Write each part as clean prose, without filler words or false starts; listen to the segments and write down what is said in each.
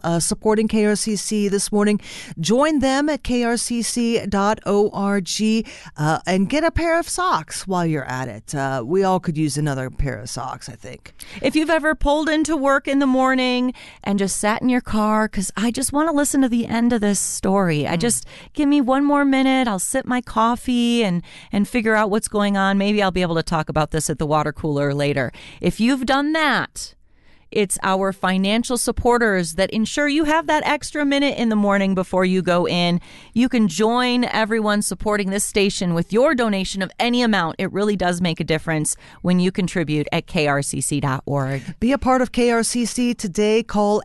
supporting KRCC this morning. Join them at krcc.org and get a pair of socks while you're at it. We all could use another pair of socks, I think. If you've ever pulled into work in the morning and just sat in your car, because I just want to listen to the end of this story. I just give me one more minute. I'll sip my coffee and figure out what's going on. Maybe I'll be able to talk about this at the water cooler later. If you've done that, it's our financial supporters that ensure you have that extra minute in the morning before you go in. You can join everyone supporting this station with your donation of any amount. It really does make a difference when you contribute at krcc.org. Be a part of KRCC today. Call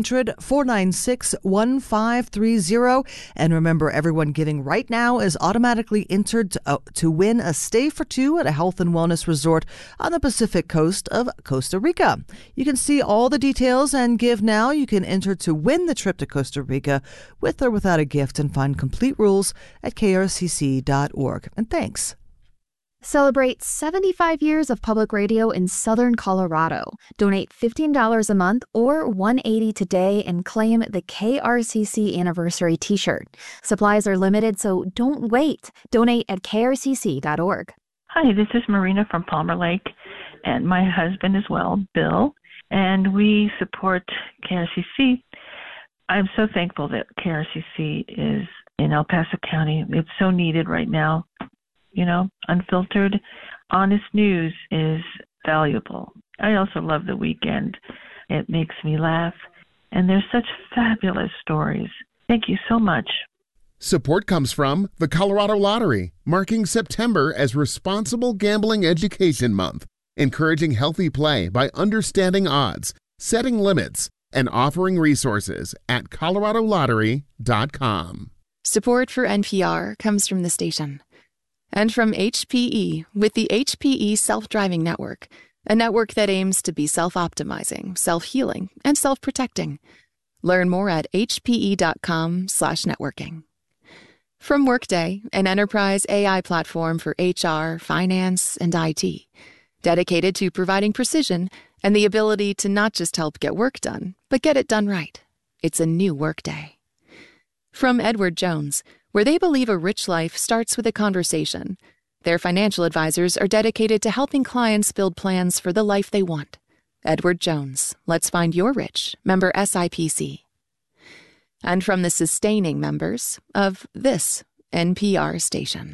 800-496-1530. And remember, everyone giving right now is automatically entered to win a stay for two at a health and wellness resort on the Pacific coast of Costa Rica. You can see all the details and give now. You can enter to win the trip to Costa Rica with or without a gift and find complete rules at krcc.org. And thanks. Celebrate 75 years of public radio in Southern Colorado. Donate $15 a month or $180 today and claim the KRCC Anniversary t-shirt. Supplies are limited, so don't wait. Donate at krcc.org. Hi, this is Marina from Palmer Lake, and my husband as well, Bill, and we support KRCC. I'm so thankful that KRCC is in El Paso County. It's so needed right now. You know, unfiltered, honest news is valuable. I also love The Weekend. It makes me laugh, and there's such fabulous stories. Thank you so much. Support comes from the Colorado Lottery, marking September as Responsible Gambling Education Month, encouraging healthy play by understanding odds, setting limits, and offering resources at coloradolottery.com. Support for NPR comes from the station and from HPE with the HPE Self-Driving Network, a network that aims to be self-optimizing, self-healing, and self-protecting. Learn more at hpe.com/networking. From Workday, an enterprise AI platform for HR, finance, and IT, dedicated to providing precision and the ability to not just help get work done, but get it done right. It's a new Workday. From Edward Jones, where they believe a rich life starts with a conversation. Their financial advisors are dedicated to helping clients build plans for the life they want. Edward Jones, let's find your rich. Member SIPC. And from the sustaining members of this NPR station.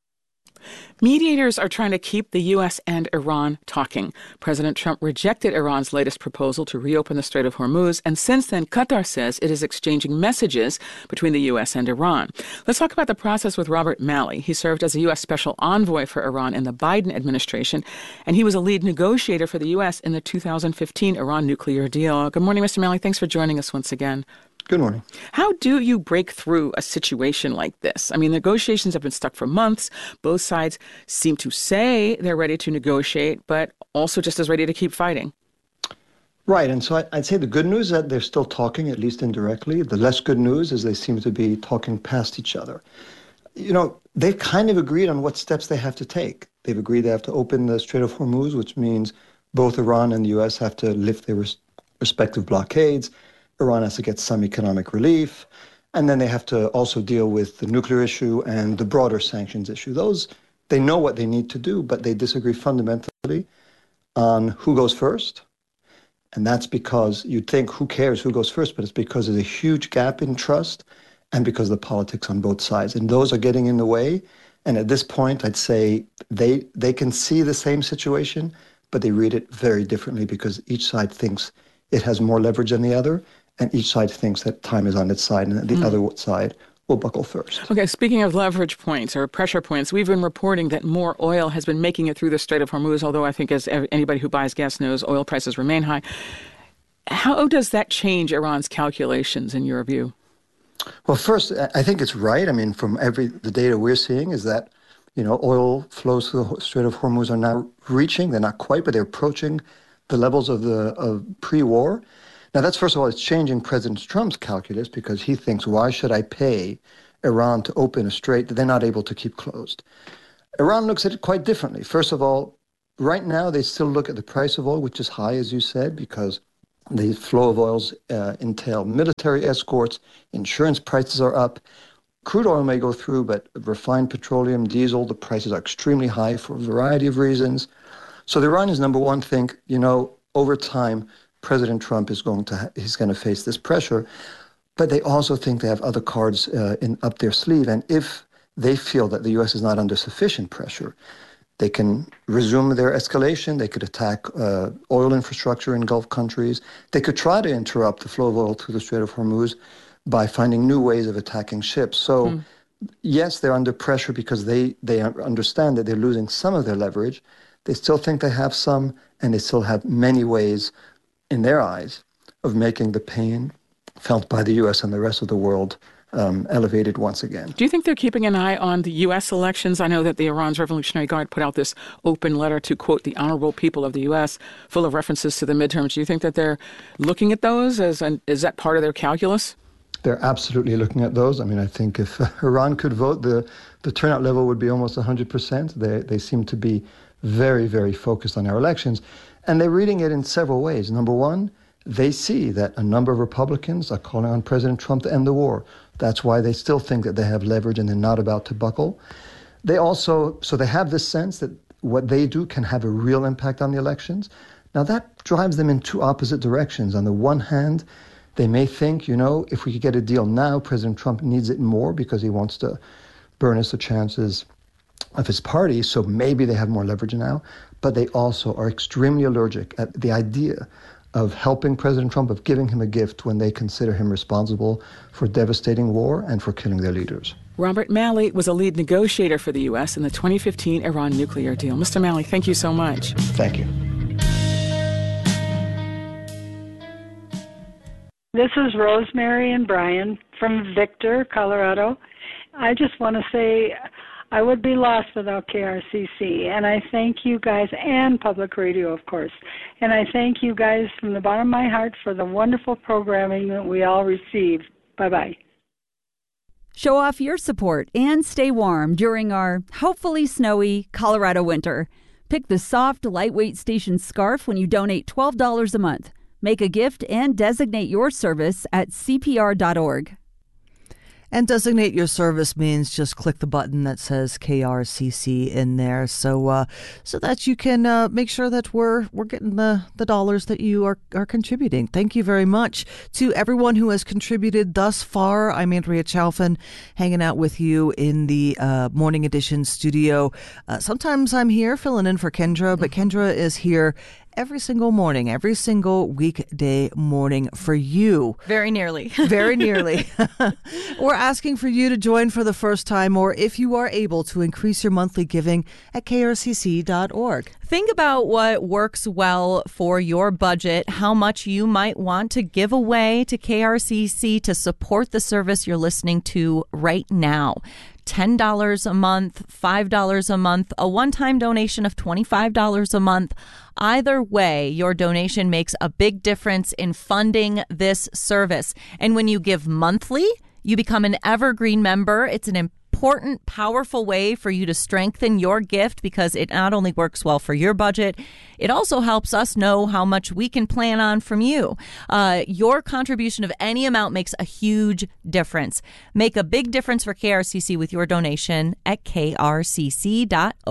Mediators are trying to keep the U.S. and Iran talking. President Trump rejected Iran's latest proposal to reopen the Strait of Hormuz, and since then, Qatar says it is exchanging messages between the U.S. and Iran. Let's talk about the process with Robert Malley. He served as a U.S. Special Envoy for Iran in the Biden administration, and he was a lead negotiator for the U.S. in the 2015 Iran nuclear deal. Good morning, Mr. Malley. Thanks for joining us once again. Good morning. How do you break through a situation like this? I mean, negotiations have been stuck for months. Both sides seem to say they're ready to negotiate, but also just as ready to keep fighting. Right. And so I'd say the good news is that they're still talking, at least indirectly. The less good news is they seem to be talking past each other. You know, they've kind of agreed on what steps they have to take. They've agreed they have to open the Strait of Hormuz, which means both Iran and the U.S. have to lift their respective blockades. Iran has to get some economic relief, and then they have to also deal with the nuclear issue and the broader sanctions issue. Those, they know what they need to do, but they disagree fundamentally on who goes first. And that's because you'd think, who cares who goes first? But it's because there's a huge gap in trust and because of the politics on both sides. And those are getting in the way. And at this point, I'd say they can see the same situation, but they read it very differently because each side thinks it has more leverage than the other. And each side thinks that time is on its side and that the other side will buckle first. Okay, speaking of leverage points or pressure points, we've been reporting that more oil has been making it through the Strait of Hormuz, although I think as anybody who buys gas knows, oil prices remain high. How does that change Iran's calculations in your view? Well, first, I think it's right. I mean, from the data we're seeing is that, you know, oil flows through the Strait of Hormuz are now reaching, they're not quite, but they're approaching the levels of pre-war. Now, that's, first of all, it's changing President Trump's calculus because he thinks, why should I pay Iran to open a strait that they're not able to keep closed? Iran looks at it quite differently. First of all, right now, they still look at the price of oil, which is high, as you said, because The flow of oils entail military escorts, insurance prices are up. Crude oil may go through, but refined petroleum, diesel, the prices are extremely high for a variety of reasons. So the Iranians, number one, think, over time, President Trump is going to face this pressure. But they also think they have other cards up their sleeve. And if they feel that the U.S. is not under sufficient pressure, they can resume their escalation. They could attack oil infrastructure in Gulf countries. They could try to interrupt the flow of oil through the Strait of Hormuz by finding new ways of attacking ships. So, yes, they're under pressure because they understand that they're losing some of their leverage. They still think they have some, and they still have many ways, in their eyes, of making the pain felt by the U.S. and the rest of the world elevated once again. Do you think they're keeping an eye on the U.S. elections? I know that the Iran's Revolutionary Guard put out this open letter to, quote, the honorable people of the U.S., full of references to the midterms. Do you think that they're looking at those? Is that part of their calculus? They're absolutely looking at those. I mean, I think if Iran could vote, the turnout level would be almost 100%. They seem to be very, very focused on our elections. And they're reading it in several ways. Number one, they see that a number of Republicans are calling on President Trump to end the war. That's why they still think that they have leverage and they're not about to buckle. They have this sense that what they do can have a real impact on the elections. Now that drives them in two opposite directions. On the one hand, they may think, if we could get a deal now, President Trump needs it more because he wants to burnish the chances of his party, so maybe they have more leverage now. But they also are extremely allergic at the idea of helping President Trump, of giving him a gift when they consider him responsible for devastating war and for killing their leaders. Robert Malley was a lead negotiator for the U.S. in the 2015 Iran nuclear deal. Mr. Malley, thank you so much. Thank you. This is Rosemary and Brian from Victor, Colorado. I just want to say I would be lost without KRCC, and I thank you guys and Public Radio, of course. And I thank you guys from the bottom of my heart for the wonderful programming that we all receive. Bye-bye. Show off your support and stay warm during our hopefully snowy Colorado winter. Pick the soft, lightweight station scarf when you donate $12 a month. Make a gift and designate your service at CPR.org. And designate your service means just click the button that says KRCC in there, so that you can make sure that we're getting the dollars that you are contributing. Thank you very much to everyone who has contributed thus far. I'm Andrea Chalfin, hanging out with you in the Morning Edition studio. Sometimes I'm here filling in for Kendra, but Kendra is here every single morning, every single weekday morning for you. Very nearly. Very nearly. We're asking for you to join for the first time, or if you are able, to increase your monthly giving at krcc.org. Think about what works well for your budget, how much you might want to give away to KRCC to support the service you're listening to right now. $10 a month, $5 a month, a one-time donation of $25 a month. Either way, your donation makes a big difference in funding this service. And when you give monthly, you become an evergreen member. It's an important, powerful way for you to strengthen your gift because it not only works well for your budget, it also helps us know how much we can plan on from you. Your contribution of any amount makes a huge difference. Make a big difference for KRCC with your donation at krcc.org.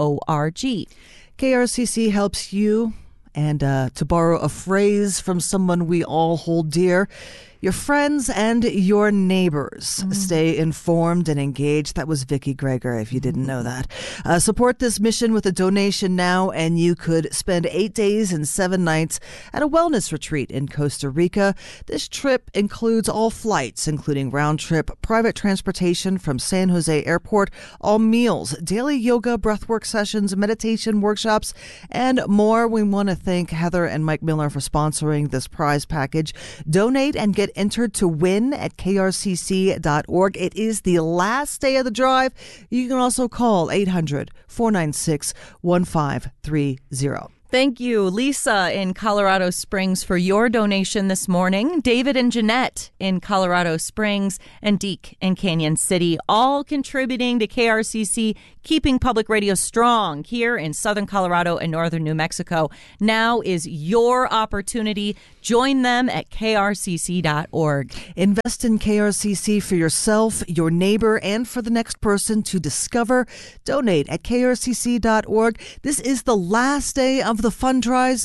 KRCC helps you, and to borrow a phrase from someone we all hold dear, your friends and your neighbors stay informed and engaged. That was Vicki Greger, if you didn't know that. Support this mission with a donation now, and you could spend 8 days and 7 nights at a wellness retreat in Costa Rica. This trip includes all flights, including round-trip private transportation from San Jose Airport, all meals, daily yoga, breathwork sessions, meditation workshops, and more. We want to thank Heather and Mike Miller for sponsoring this prize package. Donate and get entered to win at krcc.org. It is the last day of the drive. You can also call 800-496-1530. Thank you, Lisa in Colorado Springs, for your donation this morning. David and Jeanette in Colorado Springs, and Deke in Canyon City, all contributing to KRCC, keeping public radio strong here in southern Colorado and northern New Mexico. Now is your opportunity. Join them at krcc.org. Invest in KRCC for yourself, your neighbor, and for the next person to discover. Donate at krcc.org. This is the last day of the fund drive,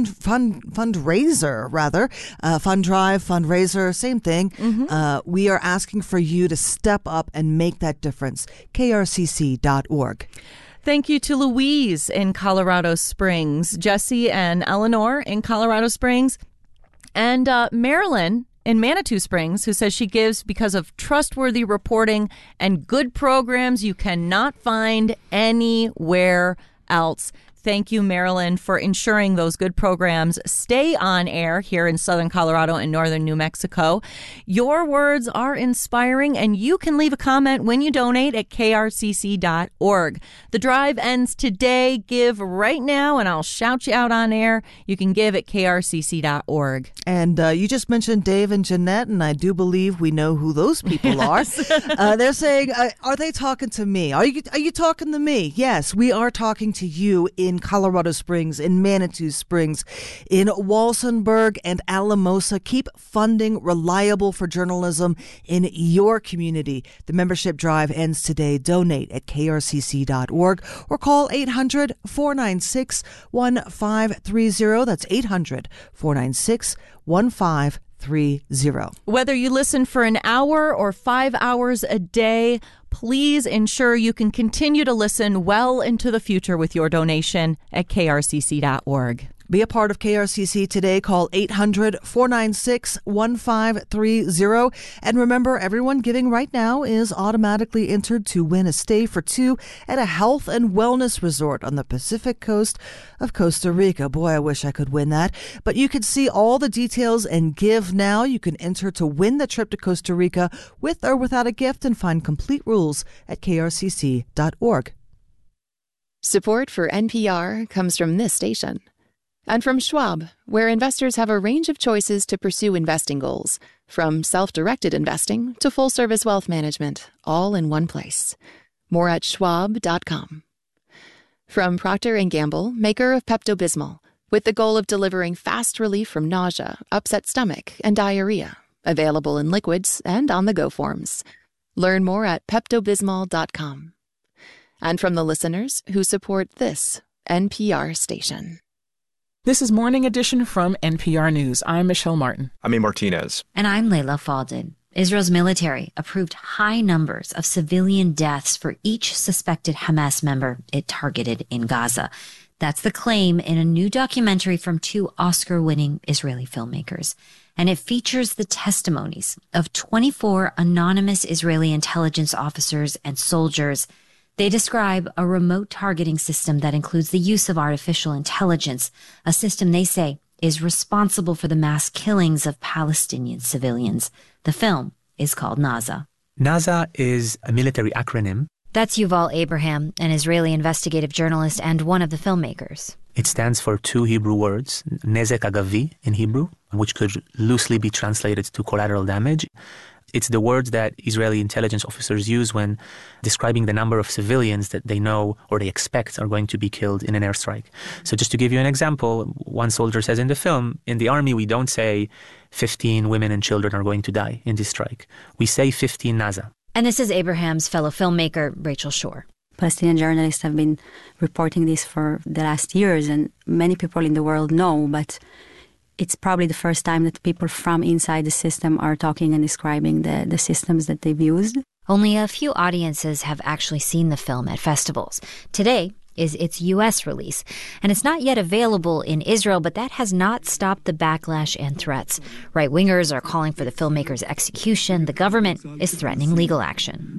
fundraiser, same thing. We are asking for you to step up and make that difference. krcc.org. Thank you to Louise in Colorado Springs, Jesse and Eleanor in Colorado Springs, and Marilyn in Manitou Springs, who says she gives because of trustworthy reporting and good programs you cannot find anywhere else. Thank you, Marilyn, for ensuring those good programs stay on air here in southern Colorado and northern New Mexico. Your words are inspiring, and you can leave a comment when you donate at krcc.org. The drive ends today. Give right now, and I'll shout you out on air. You can give at krcc.org. And you just mentioned Dave and Jeanette, and I do believe we know who those people are. They're saying, are they talking to me? Are you talking to me? Yes, we are talking to you in Colorado Springs, in Manitou Springs, in Walsenburg and Alamosa. Keep funding reliable for journalism in your community. The membership drive ends today. Donate at krcc.org or call 800-496-1530. That's 800-496-1530. Whether you listen for an hour or 5 hours a day, please ensure you can continue to listen well into the future with your donation at krcc.org. Be a part of KRCC today. Call 800-496-1530. And remember, everyone giving right now is automatically entered to win a stay for two at a health and wellness resort on the Pacific coast of Costa Rica. Boy, I wish I could win that. But you can see all the details and give now. You can enter to win the trip to Costa Rica with or without a gift, and find complete rules at krcc.org. Support for NPR comes from this station. And from Schwab, where investors have a range of choices to pursue investing goals, from self-directed investing to full-service wealth management, all in one place. More at schwab.com. From Procter & Gamble, maker of Pepto-Bismol, with the goal of delivering fast relief from nausea, upset stomach, and diarrhea. Available in liquids and on-the-go forms. Learn more at peptobismol.com. And from the listeners who support this NPR station. This is Morning Edition from NPR News. I'm Michelle Martin. I'm A. Martinez. And I'm Layla Faldin. Israel's military approved high numbers of civilian deaths for each suspected Hamas member it targeted in Gaza. That's the claim in a new documentary from two Oscar-winning Israeli filmmakers. And it features the testimonies of 24 anonymous Israeli intelligence officers and soldiers. They describe a remote targeting system that includes the use of artificial intelligence, a system they say is responsible for the mass killings of Palestinian civilians. The film is called NASA. NASA is a military acronym. That's Yuval Abraham, an Israeli investigative journalist and one of the filmmakers. It stands for two Hebrew words, nezek agavi in Hebrew, which could loosely be translated to collateral damage. It's the words that Israeli intelligence officers use when describing the number of civilians that they know or they expect are going to be killed in an airstrike. So just to give you an example, one soldier says in the film, in the army we don't say 15 women and children are going to die in this strike. We say 15 NASA. And this is Abraham's fellow filmmaker, Rachel Shore. Palestinian journalists have been reporting this for the last years, and many people in the world know, but it's probably the first time that people from inside the system are talking and describing the systems that they've used. Only a few audiences have actually seen the film at festivals. Today is its U.S. release, and it's not yet available in Israel, but that has not stopped the backlash and threats. Right-wingers are calling for the filmmaker's execution. The government is threatening legal action.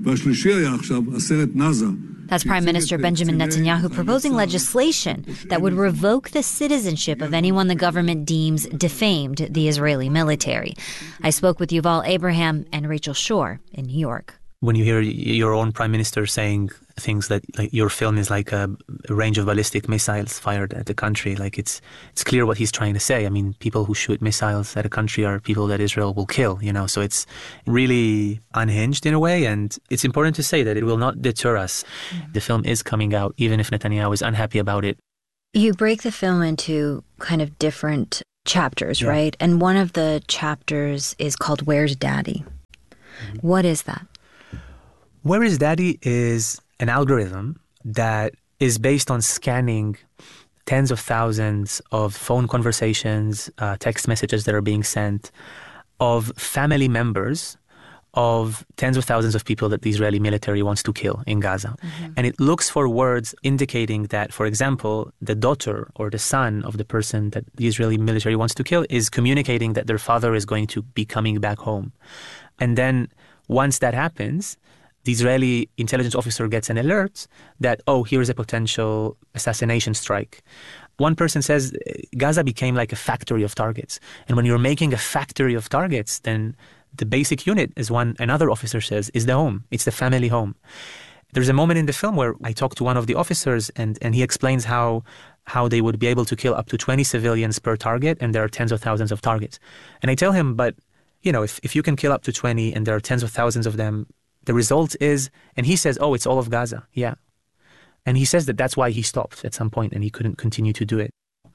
That's Prime Minister Benjamin Netanyahu proposing legislation that would revoke the citizenship of anyone the government deems defamed the Israeli military. I spoke with Yuval Abraham and Rachel Shore in New York. When you hear your own prime minister saying things that like your film is like a range of ballistic missiles fired at the country. Like it's clear what he's trying to say. I mean, people who shoot missiles at a country are people that Israel will kill, so it's really unhinged in a way. And it's important to say that it will not deter us. The film is coming out, even if Netanyahu is unhappy about it. You break the film into kind of different chapters, right? And one of the chapters is called Where's Daddy? What is that? Where is Daddy is an algorithm that is based on scanning tens of thousands of phone conversations, text messages that are being sent, of family members of tens of thousands of people that the Israeli military wants to kill in Gaza. And it looks for words indicating that, for example, the daughter or the son of the person that the Israeli military wants to kill is communicating that their father is going to be coming back home. And then once that happens, the Israeli intelligence officer gets an alert that, here's a potential assassination strike. One person says Gaza became like a factory of targets. And when you're making a factory of targets, then the basic unit, as another officer says, is the home. It's the family home. There's a moment in the film where I talk to one of the officers and he explains how they would be able to kill up to 20 civilians per target, and there are tens of thousands of targets. And I tell him, but if you can kill up to 20 and there are tens of thousands of them, the result is, and he says, it's all of Gaza. Yeah. And he says that's why he stopped at some point and he couldn't continue to do it.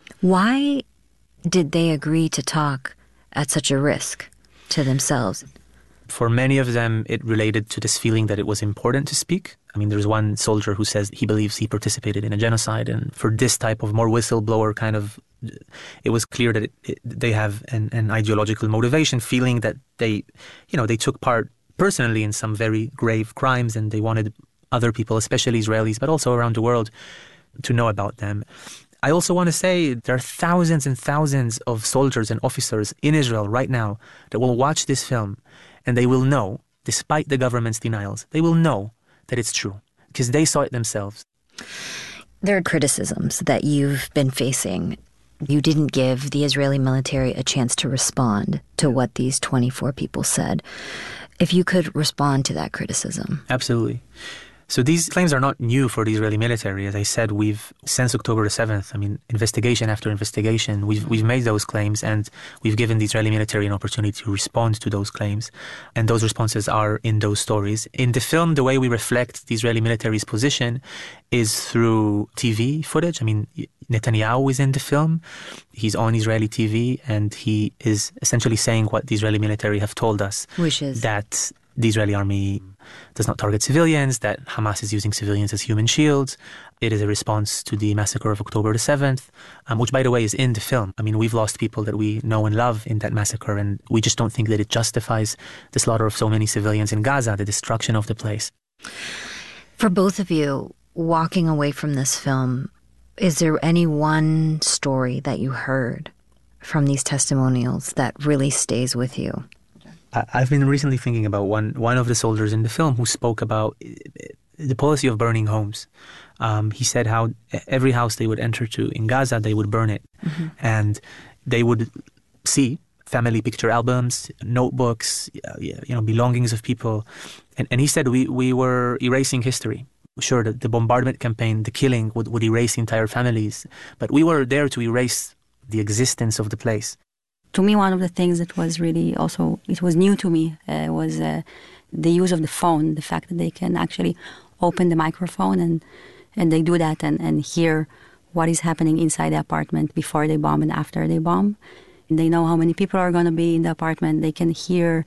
Why did they agree to talk at such a risk to themselves? For many of them, it related to this feeling that it was important to speak. I mean, there's one soldier who says he believes he participated in a genocide. And for this type of more whistleblower kind of, it was clear that they have an ideological motivation, feeling that they took part personally in some very grave crimes, and they wanted other people, especially Israelis, but also around the world, to know about them. I also want to say there are thousands and thousands of soldiers and officers in Israel right now that will watch this film, and they will know, despite the government's denials, they will know that it's true, because they saw it themselves. There are criticisms that you've been facing. You didn't give the Israeli military a chance to respond to what these 24 people said. If you could respond to that criticism. Absolutely. So these claims are not new for the Israeli military. As I said, since October the 7th, investigation after investigation, we've made those claims, and we've given the Israeli military an opportunity to respond to those claims. And those responses are in those stories. In the film, the way we reflect the Israeli military's position is through TV footage. Netanyahu is in the film. He's on Israeli TV, and he is essentially saying what the Israeli military have told us. Which is? That the Israeli army does not target civilians, that Hamas is using civilians as human shields. It is a response to the massacre of October the 7th, which, by the way, is in the film. We've lost people that we know and love in that massacre, and we just don't think that it justifies the slaughter of so many civilians in Gaza, the destruction of the place. For both of you, walking away from this film, is there any one story that you heard from these testimonials that really stays with you? I've been recently thinking about one of the soldiers in the film who spoke about the policy of burning homes. He said how every house they would enter to in Gaza, they would burn it. And they would see family picture albums, notebooks, belongings of people. And he said we were erasing history. Sure, the bombardment campaign, the killing would erase entire families. But we were there to erase the existence of the place. To me, one of the things that was really also, it was new to me, was the use of the phone, the fact that they can actually open the microphone and they do that and hear what is happening inside the apartment before they bomb and after they bomb. And they know how many people are going to be in the apartment. They can hear,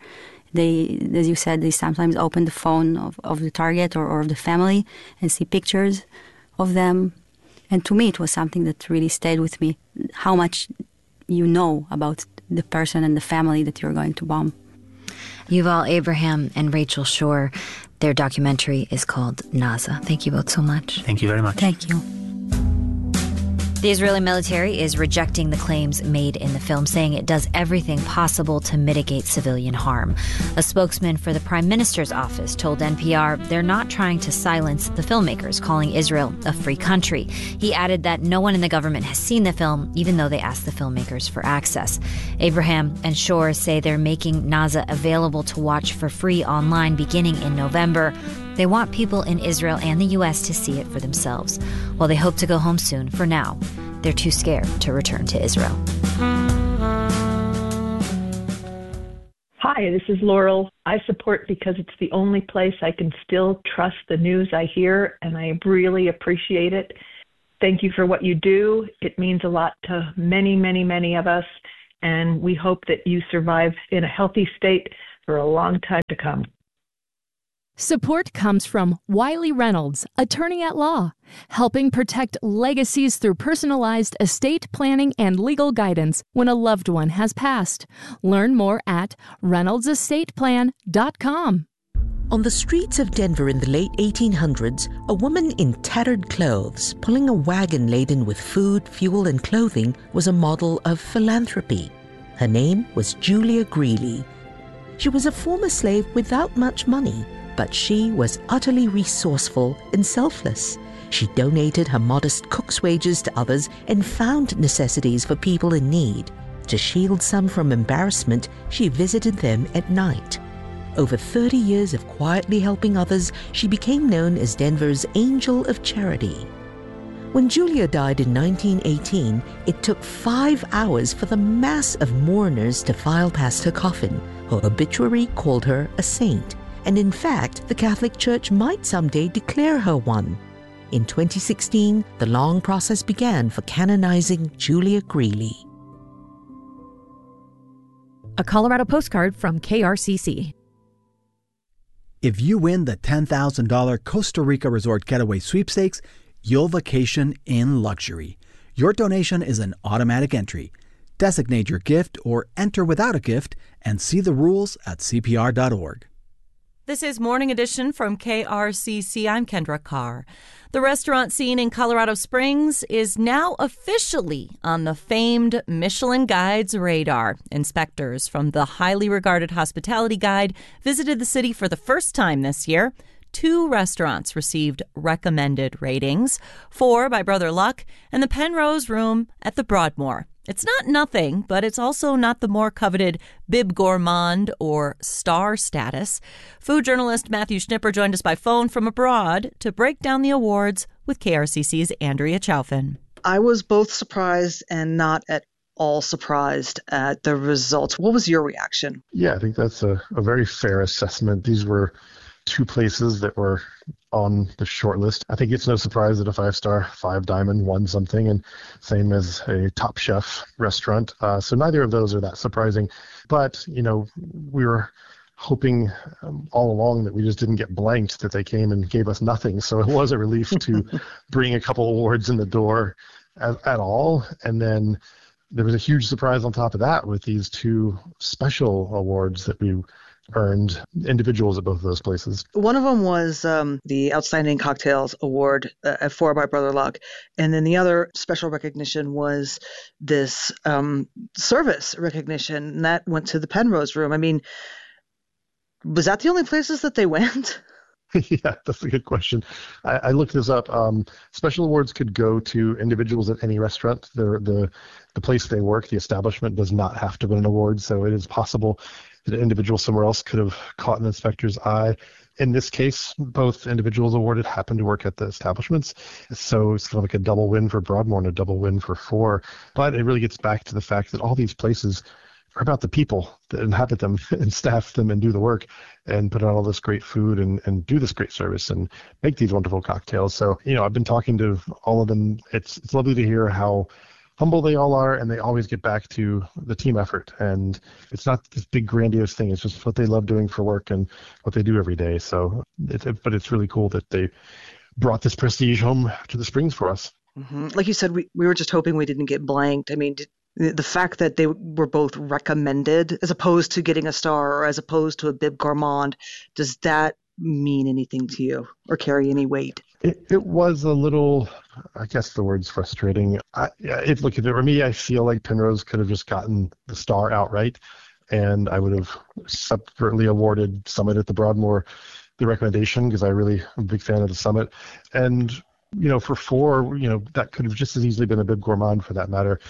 as you said, they sometimes open the phone of the target or of the family and see pictures of them. And to me, it was something that really stayed with me, how much you know about the person and the family that you're going to bomb. Yuval Abraham and Rachel Shore, their documentary is called Naza. Thank you both so much. Thank you very much. Thank you. The Israeli military is rejecting the claims made in the film, saying it does everything possible to mitigate civilian harm. A spokesman for the Prime Minister's office told NPR they're not trying to silence the filmmakers, calling Israel a free country. He added that no one in the government has seen the film, even though they asked the filmmakers for access. Abraham and Shore say they're making Naza available to watch for free online beginning in November. They want people in Israel and the U.S. to see it for themselves. While they hope to go home soon, for now, they're too scared to return to Israel. Hi, this is Laurel. I support because it's the only place I can still trust the news I hear, and I really appreciate it. Thank you for what you do. It means a lot to many, many, many of us, and we hope that you survive in a healthy state for a long time to come. Support comes from Wiley Reynolds, attorney at law, helping protect legacies through personalized estate planning and legal guidance when a loved one has passed. Learn more at ReynoldsEstatePlan.com. On the streets of Denver in the late 1800s, a woman in tattered clothes, pulling a wagon laden with food, fuel, and clothing, was a model of philanthropy. Her name was Julia Greeley. She was a former slave without much money, but she was utterly resourceful and selfless. She donated her modest cook's wages to others and found necessities for people in need. To shield some from embarrassment, she visited them at night. Over 30 years of quietly helping others, she became known as Denver's Angel of Charity. When Julia died in 1918, it took 5 hours for the mass of mourners to file past her coffin. Her obituary called her a saint. And in fact, the Catholic Church might someday declare her one. In 2016, the long process began for canonizing Julia Greeley. A Colorado postcard from KRCC. If you win the $10,000 Costa Rica Resort Getaway Sweepstakes, you'll vacation in luxury. Your donation is an automatic entry. Designate your gift or enter without a gift and see the rules at CPR.org. This is Morning Edition from KRCC. I'm Kendra Carr. The restaurant scene in Colorado Springs is now officially on the famed Michelin Guide's radar. Inspectors from the highly regarded Hospitality Guide visited the city for the first time this year. 2 restaurants received recommended ratings, 4 by Brother Luck and the Penrose Room at the Broadmoor. It's not nothing, but it's also not the more coveted Bib Gourmand or star status. Food journalist Matthew Schnipper joined us by phone from abroad to break down the awards with KRCC's Andrea Chaufin. I was both surprised and not at all surprised at the results. What was your reaction? Yeah, I think that's a very fair assessment. These were 2 places that were on the short list. I think it's no surprise that a 5-star, 5-diamond won something, and same as a Top Chef restaurant. So neither of those are that surprising. But, we were hoping all along that we just didn't get blanked, that they came and gave us nothing. So it was a relief to bring a couple awards in the door at all. And then there was a huge surprise on top of that with these 2 special awards that we earned, individuals at both of those places. One of them was the Outstanding Cocktails Award at 4 by Brother Luck. And then the other special recognition was this service recognition, and that went to the Penrose Room. I mean, was that the only places that they went? Yeah, that's a good question. I looked this up. Special awards could go to individuals at any restaurant. The place they work, the establishment, does not have to win an award, so it is possible that an individual somewhere else could have caught an inspector's eye. In this case, both individuals awarded happened to work at the establishments, so it's kind of like a double win for Broadmoor and a double win for 4. But it really gets back to the fact that all these places are about the people that inhabit them and staff them and do the work and put out all this great food and do this great service and make these wonderful cocktails. So, I've been talking to all of them. It's lovely to hear how humble they all are, and they always get back to the team effort. And it's not this big grandiose thing. It's just what they love doing for work and what they do every day. So, but it's really cool that they brought this prestige home to the Springs for us. Mm-hmm. Like you said, we were just hoping we didn't get blanked. I mean, the fact that they were both recommended as opposed to getting a star or as opposed to a Bib Gourmand, does that mean anything to you or carry any weight? It was a little, I guess the word's frustrating. Look, for me, I feel like Penrose could have just gotten the star outright, and I would have separately awarded Summit at the Broadmoor the recommendation, because I really am a big fan of the Summit. And, for 4, that could have just as easily been a Bib Gourmand for that matter.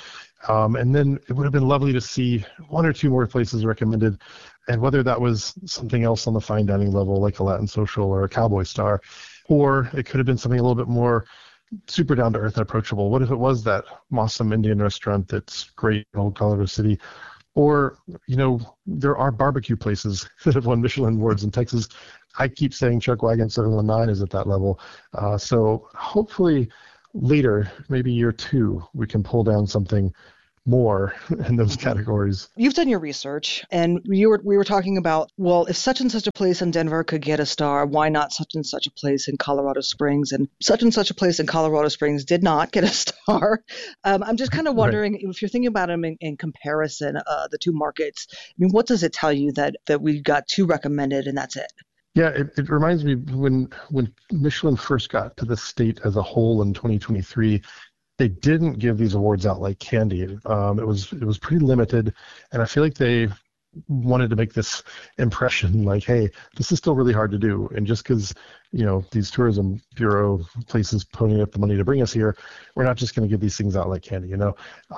And then it would have been lovely to see one or two more places recommended, and whether that was something else on the fine dining level, like a Latin Social or a Cowboy Star, or it could have been something a little bit more super down to earth and approachable. What if it was that Mossam Indian restaurant that's great in Old Colorado City? Or, there are barbecue places that have won Michelin awards in Texas. I keep saying Chuck Wagon 719 is at that level. So hopefully later, maybe year 2, we can pull down something more in those categories. You've done your research, and we were talking about, well, if such and such a place in Denver could get a star, why not such and such a place in Colorado Springs? And such a place in Colorado Springs did not get a star. I'm just kind of wondering, if you're thinking about them in comparison, the two markets, I mean, what does it tell you that we got 2 recommended and that's it? Yeah, it reminds me when Michelin first got to the state as a whole in 2023, they didn't give these awards out like candy. It was pretty limited, and I feel like they wanted to make this impression like, hey, this is still really hard to do, and just because these tourism bureau places ponying up the money to bring us here, we're not just going to give these things out like candy, And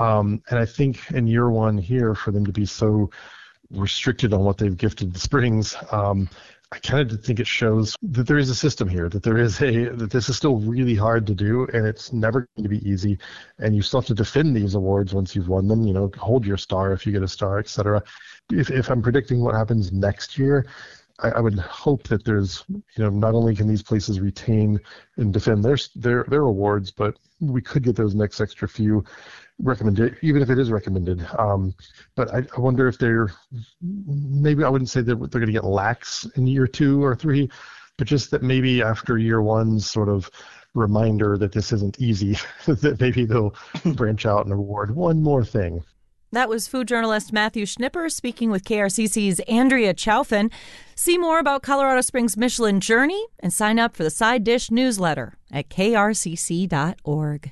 I think in year 1 here, for them to be so restricted on what they've gifted the Springs, I kind of think it shows that there is a system here, that this is still really hard to do, and it's never going to be easy, and you still have to defend these awards once you've won them, hold your star if you get a star, etc. If I'm predicting what happens next year, I would hope that there's, not only can these places retain and defend their awards, but we could get those next extra few recommended, even if it is recommended. But I wonder if maybe I wouldn't say that they're going to get lax in year 2 or 3, but just that maybe after year 1's sort of reminder that this isn't easy, that maybe they'll branch out and award one more thing. That was food journalist Matthew Schnipper speaking with KRCC's Andrea Chaufin. See more about Colorado Springs' Michelin journey and sign up for the Side Dish newsletter at krcc.org.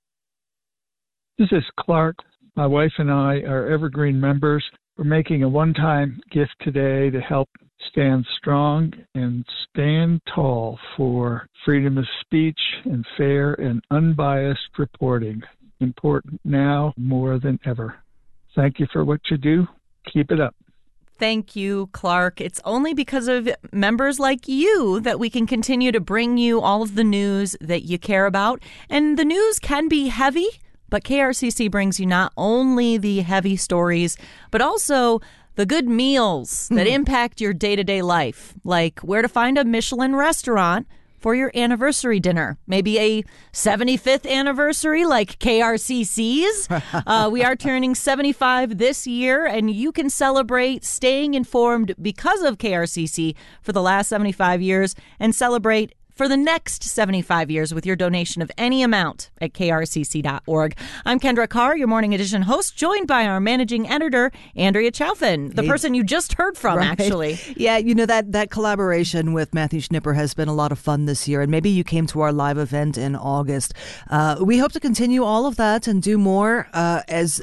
This is Clark. My wife and I are Evergreen members. We're making a one-time gift today to help stand strong and stand tall for freedom of speech and fair and unbiased reporting. Important now more than ever. Thank you for what you do. Keep it up. Thank you, Clark. It's only because of members like you that we can continue to bring you all of the news that you care about. And the news can be heavy, but KRCC brings you not only the heavy stories, but also the good meals that impact your day-to-day life, like where to find a Michelin restaurant for your anniversary dinner. Maybe a 75th anniversary like KRCC's. We are turning 75 this year, and you can celebrate staying informed because of KRCC for the last 75 years and celebrate for the next 75 years with your donation of any amount at krcc.org. I'm Kendra Carr, your Morning Edition host, joined by our managing editor, Andrea Chaufin, the person you just heard from, actually. Yeah, that collaboration with Matthew Schnipper has been a lot of fun this year, and maybe you came to our live event in August. We hope to continue all of that and do more as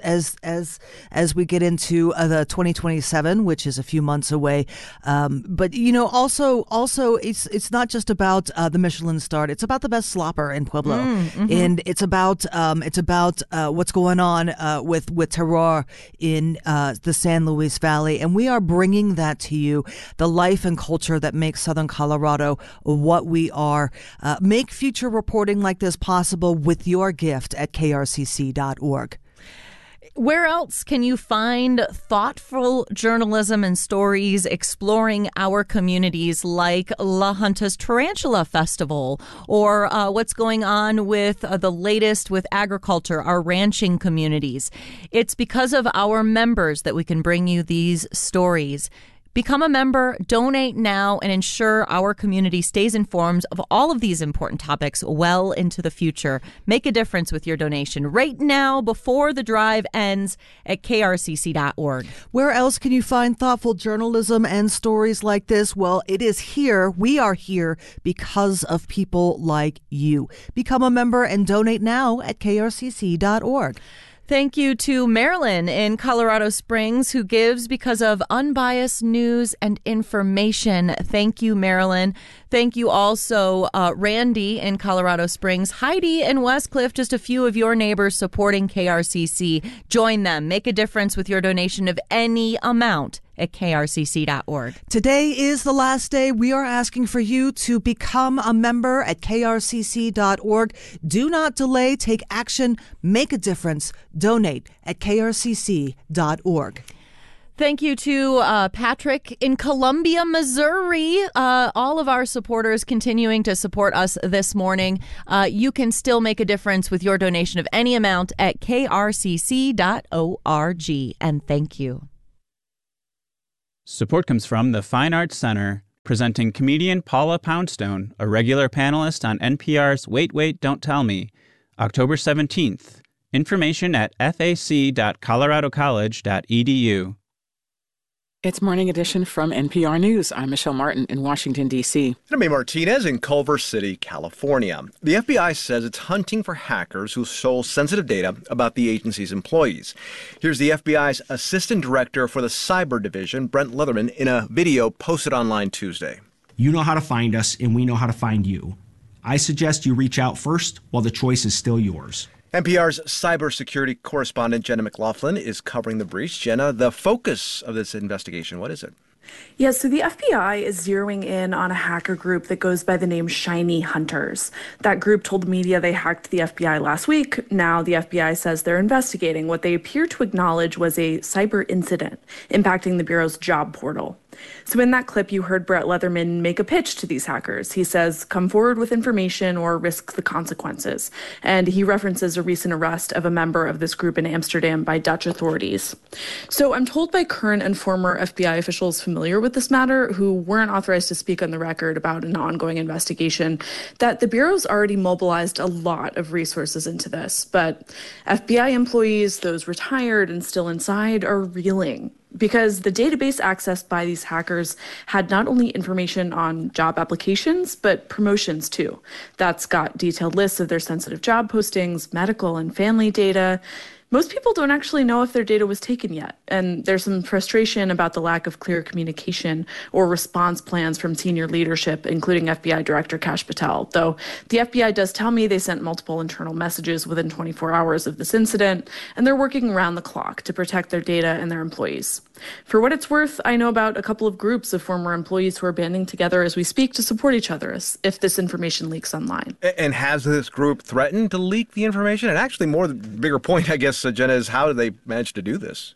we get into the 2027, which is a few months away. But also it's not just about the Michelin star. It's about the best slopper in Pueblo, and it's about what's going on with terroir in the San Luis Valley, and we are bringing that to you. The life and culture that makes Southern Colorado what we are. Make future reporting like this possible with your gift at krcc.org. Where else can you find thoughtful journalism and stories exploring our communities like La Junta's Tarantula Festival, or what's going on with the latest with agriculture, our ranching communities? It's because of our members that we can bring you these stories. Become a member, donate now, and ensure our community stays informed of all of these important topics well into the future. Make a difference with your donation right now before the drive ends at krcc.org. Where else can you find thoughtful journalism and stories like this? Well, it is here. We are here because of people like you. Become a member and donate now at krcc.org. Thank you to Marilyn in Colorado Springs, who gives because of unbiased news and information. Thank you, Marilyn. Thank you also, Randy in Colorado Springs, Heidi in Westcliff, just a few of your neighbors supporting KRCC. Join them. Make a difference with your donation of any amount at krcc.org. Today is the last day. We are asking for you to become a member at krcc.org. Do not delay. Take action. Make a difference. Donate at krcc.org. Thank you to Patrick in Columbia, Missouri. All of our supporters continuing to support us this morning. You can still make a difference with your donation of any amount at krcc.org. And thank you. Support comes from the Fine Arts Center, presenting comedian Paula Poundstone, a regular panelist on NPR's Wait, Wait, Don't Tell Me, October 17th. Information at fac.coloradocollege.edu. It's Morning Edition from NPR News. I'm Michelle Martin in Washington, D.C. And I'm May Martinez in Culver City, California. The FBI says it's hunting for hackers who stole sensitive data about the agency's employees. Here's the FBI's Assistant Director for the Cyber Division, Brent Leatherman, in a video posted online Tuesday. You know how to find us, and we know how to find you. I suggest you reach out first while the choice is still yours. NPR's cybersecurity correspondent Jenna McLaughlin is covering the breach. Jenna, the focus of this investigation, what is it? Yeah, so the FBI is zeroing in on a hacker group that goes by the name Shiny Hunters. That group told the media they hacked the FBI last week. Now the FBI says they're investigating what they appear to acknowledge was a cyber incident impacting the Bureau's job portal. So in that clip, you heard Brett Leatherman make a pitch to these hackers. He says, come forward with information or risk the consequences. And he references a recent arrest of a member of this group in Amsterdam by Dutch authorities. So I'm told by current and former FBI officials familiar with this matter, who weren't authorized to speak on the record about an ongoing investigation, that the Bureau's already mobilized a lot of resources into this. But FBI employees, those retired and still inside, are reeling, because the database accessed by these hackers had not only information on job applications, but promotions too. That's got detailed lists of their sensitive job postings, medical and family data. Most people don't actually know if their data was taken yet, and there's some frustration about the lack of clear communication or response plans from senior leadership, including FBI Director Kash Patel, though the FBI does tell me they sent multiple internal messages within 24 hours of this incident, and they're working around the clock to protect their data and their employees. For what it's worth, I know about a couple of groups of former employees who are banding together as we speak to support each other if this information leaks online. And has this group threatened to leak the information? And actually, the bigger point, I guess, Jenna, is how did they manage to do this?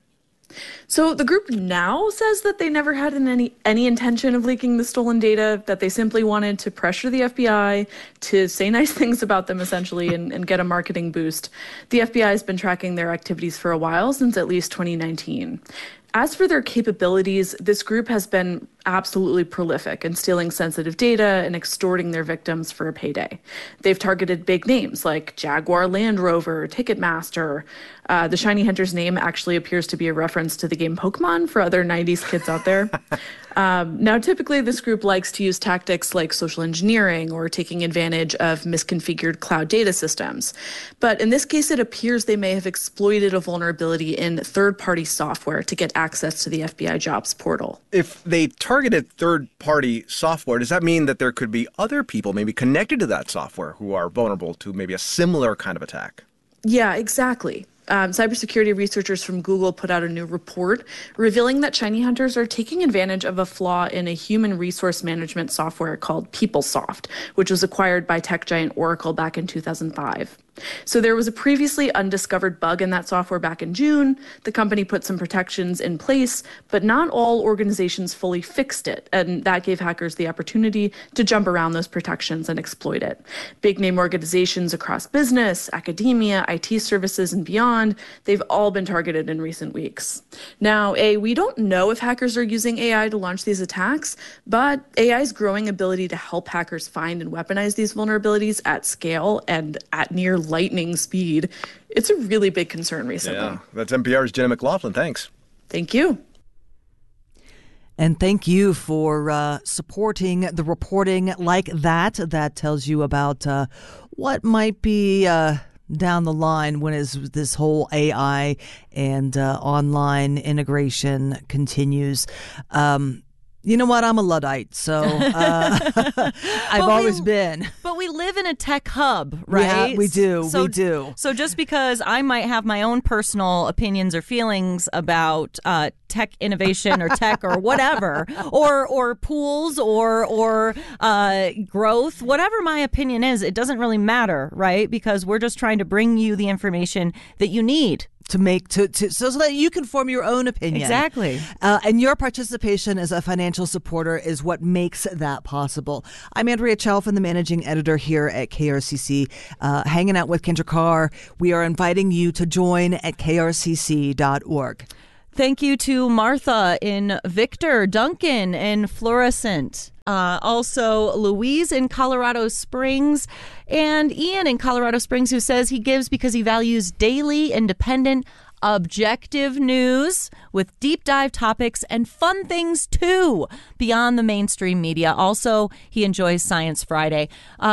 So the group now says that they never had any intention of leaking the stolen data, that they simply wanted to pressure the FBI to say nice things about them, essentially, and get a marketing boost. The FBI has been tracking their activities for a while, since at least 2019. As for their capabilities, this group has been absolutely prolific in stealing sensitive data and extorting their victims for a payday. They've targeted big names like Jaguar Land Rover, Ticketmaster. The Shiny Hunters name actually appears to be a reference to the game Pokemon for other 90s kids out there. Now, typically, this group likes to use tactics like social engineering or taking advantage of misconfigured cloud data systems. But in this case, it appears they may have exploited a vulnerability in third-party software to get access to the FBI jobs portal. If they targeted third-party software, does that mean that there could be other people maybe connected to that software who are vulnerable to maybe a similar kind of attack? Yeah, exactly. Cybersecurity researchers from Google put out a new report revealing that Shiny Hunters are taking advantage of a flaw in a human resource management software called PeopleSoft, which was acquired by tech giant Oracle back in 2005. So there was a previously undiscovered bug in that software back in June. The company put some protections in place, but not all organizations fully fixed it, and that gave hackers the opportunity to jump around those protections and exploit it. Big name organizations across business, academia, IT services, and beyond, they've all been targeted in recent weeks. Now, we don't know if hackers are using AI to launch these attacks, but AI's growing ability to help hackers find and weaponize these vulnerabilities at scale and at near lightning speed, it's a really big concern recently. Yeah, that's NPR's Jenna McLaughlin. Thanks. Thank you. And thank you for supporting the reporting like that. That tells you about what might be down the line when this whole AI and online integration continues. You know what? I'm a Luddite, so I've always been. But we live in a tech hub, right? Yeah, we do. So, we do. So just because I might have my own personal opinions or feelings about tech innovation or tech or whatever, or pools or growth, whatever my opinion is, it doesn't really matter, right? Because we're just trying to bring you the information that you need. So that you can form your own opinion. Exactly. And your participation as a financial supporter is what makes that possible. I'm Andrea Chalfin, the managing editor here at KRCC, hanging out with Kendra Carr. We are inviting you to join at krcc.org. Thank you to Martha in Victor, Duncan in Florissant, also Louise in Colorado Springs, and Ian in Colorado Springs, who says he gives because he values daily, independent, objective news with deep dive topics and fun things too beyond the mainstream media. Also, he enjoys Science Friday.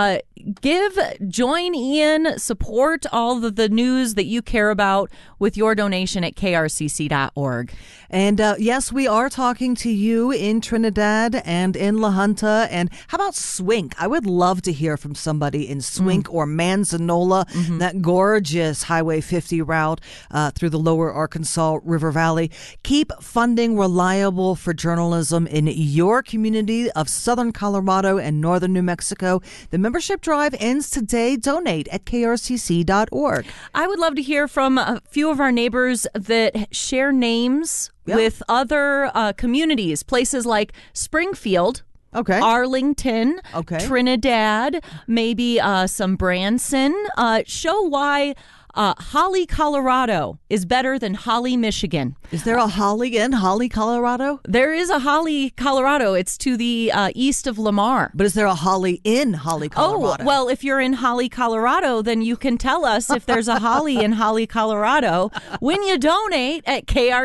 Join Ian, support all the news that you care about with your donation at krcc.org. And yes, we are talking to you in Trinidad and in La Junta. And how about Swink? I would love to hear from somebody in Swink or Manzanola, that gorgeous Highway 50 route through the lower Arkansas River Valley. Keep funding reliable for journalism in your community of southern Colorado and northern New Mexico. The membership drive ends today. Donate at krcc.org. I would love to hear from a few of our neighbors that share names with other communities, places like Springfield, Arlington, Trinidad, maybe some Branson. Show why Holly, Colorado is better than Holly, Michigan. Is there a Holly in Holly, Colorado? There is a Holly, Colorado. It's to the east of Lamar. But is there a Holly in Holly, Colorado? Oh, well, if you're in Holly, Colorado, then you can tell us if there's a Holly in Holly, Colorado. When you donate at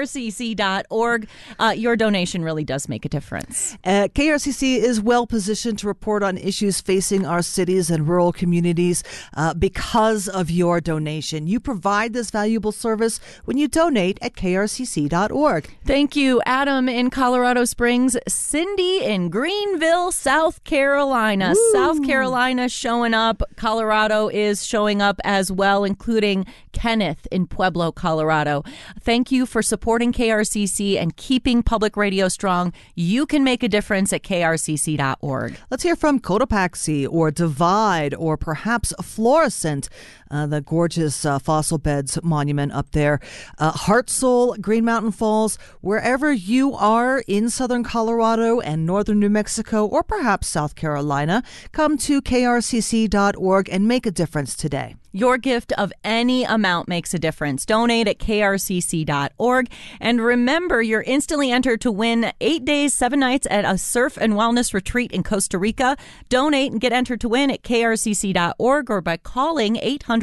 krcc.org, your donation really does make a difference. KRCC is well positioned to report on issues facing our cities and rural communities because of your donation. You provide this valuable service when you donate at krcc.org. Thank you, Adam in Colorado Springs, Cindy in Greenville, South Carolina. Woo. South Carolina showing up. Colorado is showing up as well, including Kenneth in Pueblo, Colorado. Thank you for supporting KRCC and keeping public radio strong. You can make a difference at krcc.org. Let's hear from Cotopaxi or Divide or perhaps Florissant, the gorgeous fossil beds monument up there. Hartselle, Green Mountain Falls, wherever you are in southern Colorado and northern New Mexico or perhaps South Carolina, come to krcc.org and make a difference today. Your gift of any amount makes a difference. Donate at krcc.org. And remember, you're instantly entered to win 8 days, 7 nights at a surf and wellness retreat in Costa Rica. Donate and get entered to win at krcc.org or by calling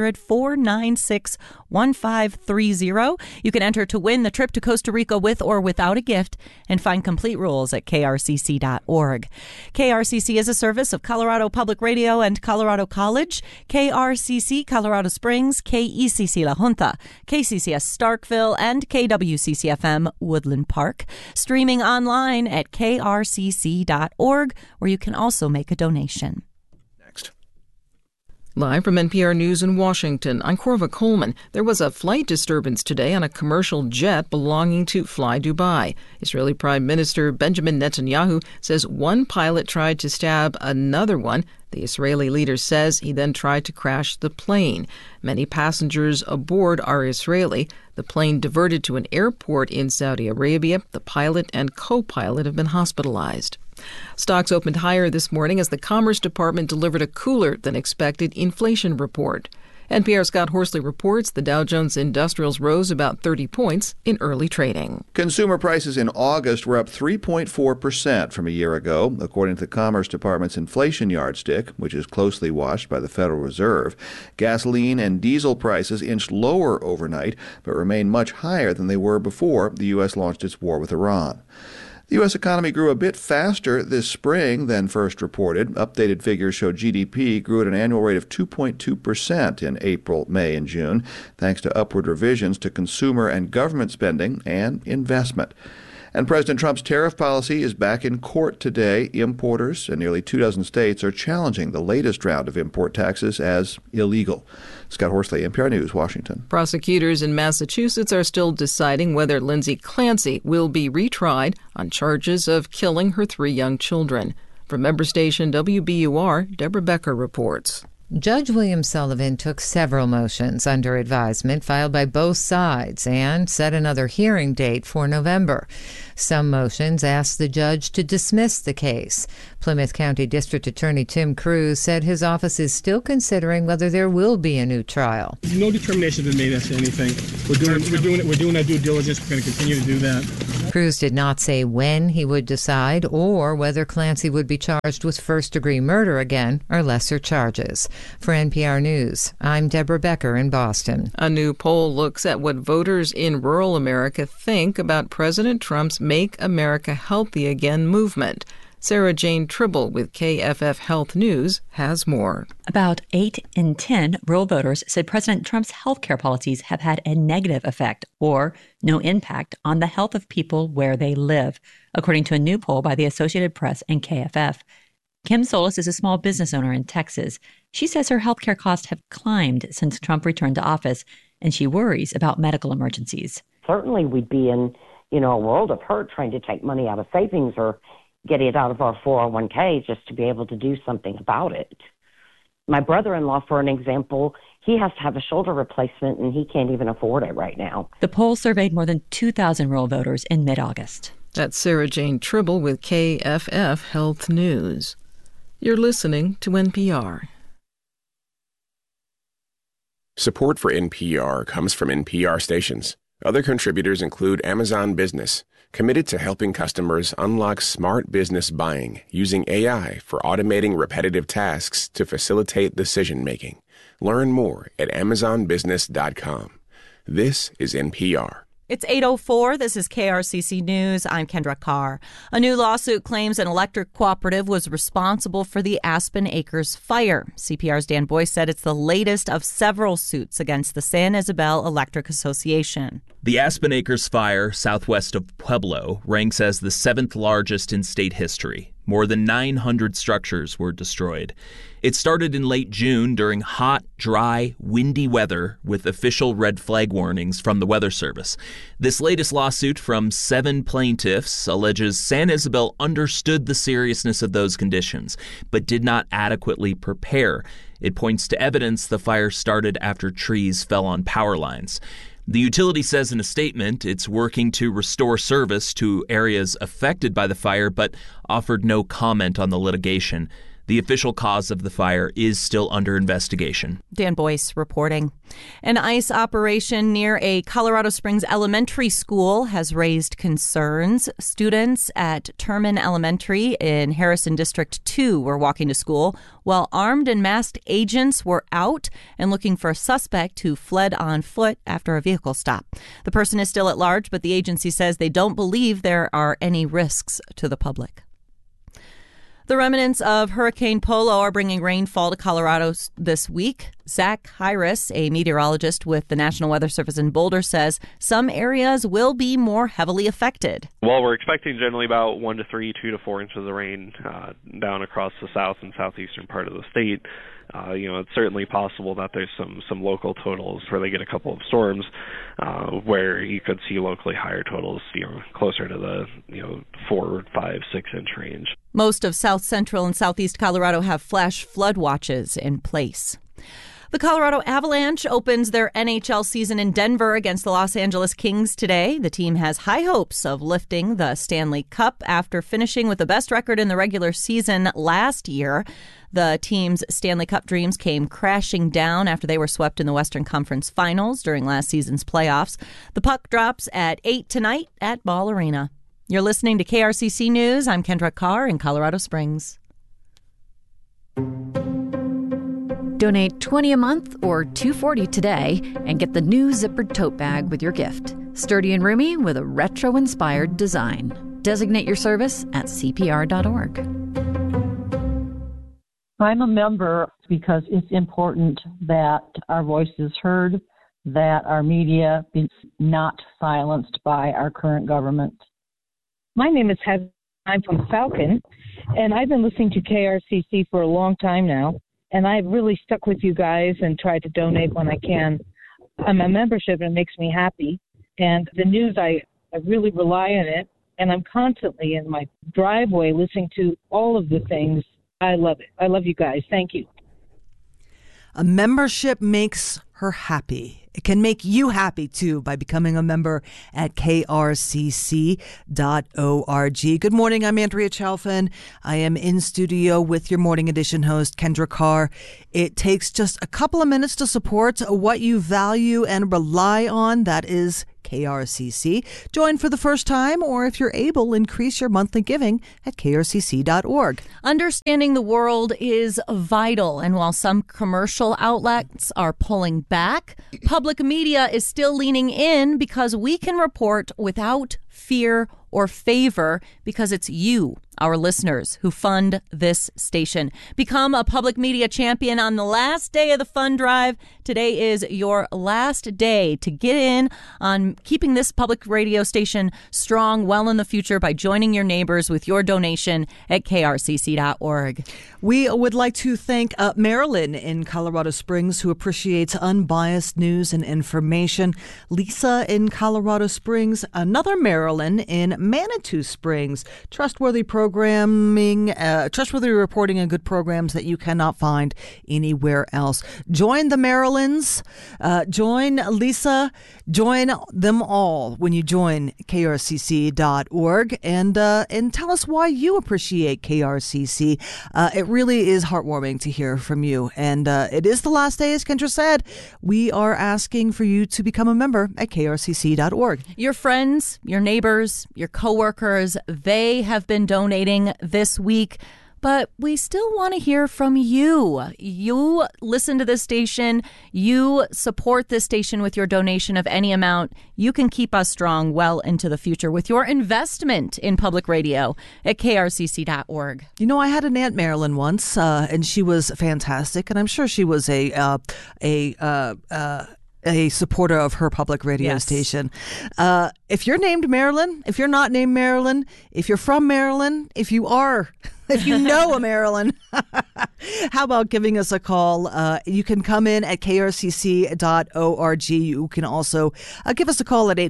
800-496-1530. You can enter to win the trip to Costa Rica with or without a gift and find complete rules at krcc.org. KRCC is a service of Colorado Public Radio and Colorado College. KRCC Colorado Springs, KECC La Junta, KCCS Starkville, and KWCC-FM Woodland Park. Streaming online at krcc.org, where you can also make a donation. Live from NPR News in Washington, I'm Corva Coleman. There was a flight disturbance today on a commercial jet belonging to Fly Dubai. Israeli Prime Minister Benjamin Netanyahu says one pilot tried to stab another one. The Israeli leader says he then tried to crash the plane. Many passengers aboard are Israeli. The plane diverted to an airport in Saudi Arabia. The pilot and co-pilot have been hospitalized. Stocks opened higher this morning as the Commerce Department delivered a cooler than expected inflation report. NPR's Scott Horsley reports the Dow Jones Industrials rose about 30 points in early trading. Consumer prices in August were up 3.4% from a year ago, according to the Commerce Department's inflation yardstick, which is closely watched by the Federal Reserve. Gasoline and diesel prices inched lower overnight, but remain much higher than they were before the U.S. launched its war with Iran. The U.S. economy grew a bit faster this spring than first reported. Updated figures show GDP grew at an annual rate of 2.2% in April, May, and June, thanks to upward revisions to consumer and government spending and investment. And President Trump's tariff policy is back in court today. Importers in nearly 24 states are challenging the latest round of import taxes as illegal. Scott Horsley, NPR News, Washington. Prosecutors in Massachusetts are still deciding whether Lindsay Clancy will be retried on charges of killing her 3 young children. From member station WBUR, Deborah Becker reports. Judge William Sullivan took several motions under advisement filed by both sides and set another hearing date for November. Some motions asked the judge to dismiss the case. Plymouth County District Attorney Tim Cruz said his office is still considering whether there will be a new trial. No determination has been made as to anything. We're doing our due diligence. We're going to continue to do that. Cruz did not say when he would decide or whether Clancy would be charged with first-degree murder again or lesser charges. For NPR News, I'm Deborah Becker in Boston. A new poll looks at what voters in rural America think about President Trump's Make America Healthy Again movement. Sarah Jane Tribble with KFF Health News has more. About 8 in 10 rural voters said President Trump's healthcare policies have had a negative effect or no impact on the health of people where they live, according to a new poll by the Associated Press and KFF. Kim Solis is a small business owner in Texas. She says her healthcare costs have climbed since Trump returned to office, and she worries about medical emergencies. Certainly we'd be in, a world of hurt trying to take money out of savings or get it out of our 401k just to be able to do something about it. My brother-in-law, for an example, he has to have a shoulder replacement and he can't even afford it right now. The poll surveyed more than 2,000 rural voters in mid-August. That's Sarah Jane Tribble with KFF Health News. You're listening to NPR. Support for NPR comes from NPR stations. Other contributors include Amazon Business, committed to helping customers unlock smart business buying using AI for automating repetitive tasks to facilitate decision-making. Learn more at amazonbusiness.com. This is NPR. It's 8:04. This is KRCC News. I'm Kendra Carr. A new lawsuit claims an electric cooperative was responsible for the Aspen Acres fire. CPR's Dan Boyce said it's the latest of several suits against the San Isabel Electric Association. The Aspen Acres fire, southwest of Pueblo, ranks as the 7th largest in state history. More than 900 structures were destroyed. It started in late June during hot, dry, windy weather with official red flag warnings from the Weather Service. This latest lawsuit from 7 plaintiffs alleges San Isabel understood the seriousness of those conditions, but did not adequately prepare. It points to evidence the fire started after trees fell on power lines. The utility says in a statement it's working to restore service to areas affected by the fire, but offered no comment on the litigation. The official cause of the fire is still under investigation. Dan Boyce reporting. An ICE operation near a Colorado Springs elementary school has raised concerns. Students at Terman Elementary in Harrison District 2 were walking to school while armed and masked agents were out and looking for a suspect who fled on foot after a vehicle stop. The person is still at large, but the agency says they don't believe there are any risks to the public. The remnants of Hurricane Polo are bringing rainfall to Colorado this week. Zach Hyris, a meteorologist with the National Weather Service in Boulder, says some areas will be more heavily affected. Well, we're expecting generally about 1 to 3, 2 to 4 inches of rain down across the south and southeastern part of the state. It's certainly possible that there's some local totals where they get a couple of storms where you could see locally higher totals, closer to the 4, 5, 6 inch range. Most of south central and southeast Colorado have flash flood watches in place. The Colorado Avalanche opens their NHL season in Denver against the Los Angeles Kings today. The team has high hopes of lifting the Stanley Cup after finishing with the best record in the regular season last year. The team's Stanley Cup dreams came crashing down after they were swept in the Western Conference Finals during last season's playoffs. The puck drops at 8 tonight at Ball Arena. You're listening to KRCC News. I'm Kendra Carr in Colorado Springs. Donate $20 a month or $2.40 today and get the new zippered tote bag with your gift. Sturdy and roomy with a retro-inspired design. Designate your service at CPR.org. I'm a member because it's important that our voice is heard, that our media is not silenced by our current government. My name is Heather. I'm from Falcon, and I've been listening to KRCC for a long time now, and I've really stuck with you guys and tried to donate when I can. I'm a membership, and it makes me happy. And the news, I really rely on it, and I'm constantly in my driveway listening to all of the things. I love it. I love you guys. Thank you. A membership makes her happy. It can make you happy, too, by becoming a member at krcc.org. Good morning. I'm Andrea Chalfin. I am in studio with your Morning Edition host, Kendra Carr. It takes just a couple of minutes to support what you value and rely on. That is KRCC. Join for the first time, or if you're able, increase your monthly giving at krcc.org. Understanding the world is vital, and while some commercial outlets are pulling back, public media is still leaning in because we can report without fear or favor because it's you, our listeners, who fund this station. Become a public media champion on the last day of the fund drive. Today is your last day to get in on keeping this public radio station strong well in the future by joining your neighbors with your donation at krcc.org. We would like to thank Marilyn in Colorado Springs, who appreciates unbiased news and information. Lisa in Colorado Springs, another Marilyn in Manitou Springs. Trustworthy reporting and good programs that you cannot find anywhere else. Join the Marilyns, join Lisa, join them all when you join krcc.org, and tell us why you appreciate KRCC. It really is heartwarming to hear from you, and it is the last day, as Kendra said. We are asking for you to become a member at krcc.org. Your friends, your neighbors, your coworkers, they have been donating this week, but we still want to hear from you. You listen to this station. You support this station with your donation of any amount. You can keep us strong well into the future with your investment in public radio at krcc.org. You know, I had an Aunt Marilyn once, and she was fantastic, and I'm sure she was a supporter of her public radio station. If you're named Marilyn, if you're not named Marilyn, if you're from Maryland, if you know a Marilyn, how about giving us a call? You can come in at krcc.org. You can also give us a call at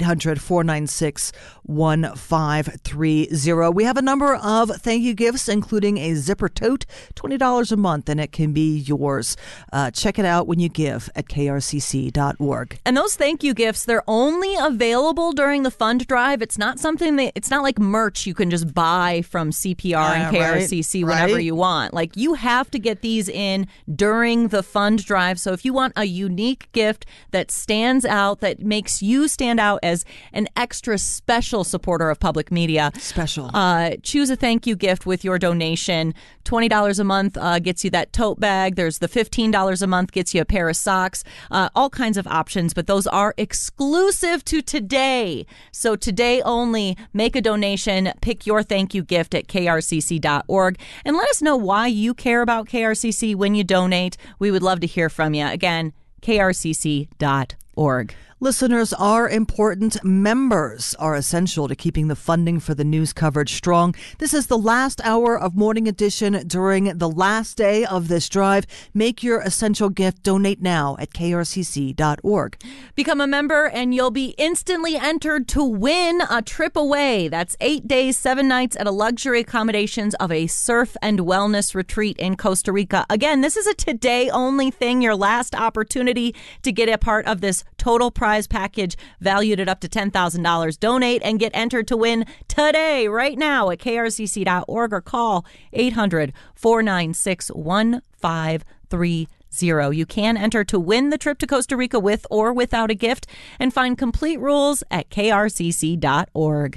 800-496-1530. We have a number of thank you gifts, including a zipper tote, $20 a month, and it can be yours. Check it out when you give at krcc.org. And those thank you gifts, they're only available during the fund drive. It's not something it's not like merch you can just buy from CPR and KRCC whenever you want. Like, you have to get these in during the fund drive. So if you want a unique gift that stands out, that makes you stand out as an extra special supporter of public media, choose a thank you gift with your donation. $20 a month gets you that tote bag. There's the $15 a month gets you a pair of socks. All kinds of options, but those are exclusive to today. So today only, make a donation, pick your thank you gift at krcc.org, and let us know why you care about KRCC when you donate. We would love to hear from you. Again, krcc.org. Listeners are important. Members are essential to keeping the funding for the news coverage strong. This is the last hour of Morning Edition during the last day of this drive. Make your essential gift. Donate now at krcc.org. Become a member and you'll be instantly entered to win a trip away. That's 8 days, 7 nights at a luxury accommodations of a surf and wellness retreat in Costa Rica. Again, this is a today only thing, your last opportunity to get a part of this total prize package valued at up to $10,000. Donate and get entered to win today, right now at krcc.org, or call 800-496-1530. You can enter to win the trip to Costa Rica with or without a gift, and find complete rules at krcc.org.